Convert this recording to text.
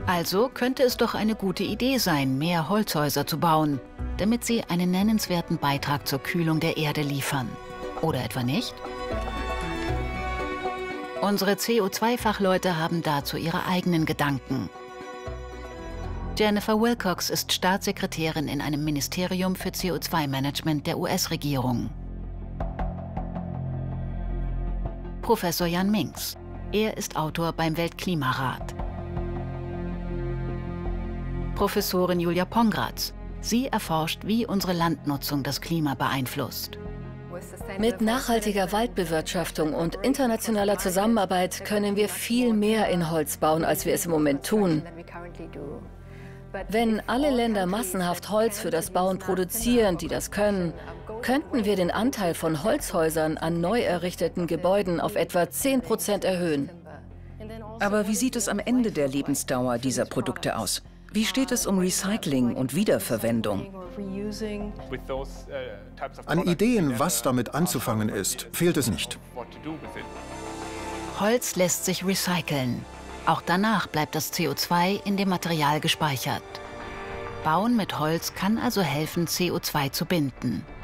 Also könnte es doch eine gute Idee sein, mehr Holzhäuser zu bauen, damit sie einen nennenswerten Beitrag zur Kühlung der Erde liefern. Oder etwa nicht? Unsere CO2-Fachleute haben dazu ihre eigenen Gedanken. Jennifer Wilcox ist Staatssekretärin in einem Ministerium für CO2-Management der US-Regierung. Professor Jan Minks. Er ist Autor beim Weltklimarat. Professorin Julia Pongratz. Sie erforscht, wie unsere Landnutzung das Klima beeinflusst. Mit nachhaltiger Waldbewirtschaftung und internationaler Zusammenarbeit können wir viel mehr in Holz bauen, als wir es im Moment tun. Wenn alle Länder massenhaft Holz für das Bauen produzieren, die das können, könnten wir den Anteil von Holzhäusern an neu errichteten Gebäuden auf etwa 10% erhöhen. Aber wie sieht es am Ende der Lebensdauer dieser Produkte aus? Wie steht es um Recycling und Wiederverwendung? An Ideen, was damit anzufangen ist, fehlt es nicht. Holz lässt sich recyceln. Auch danach bleibt das CO2 in dem Material gespeichert. Bauen mit Holz kann also helfen, CO2 zu binden.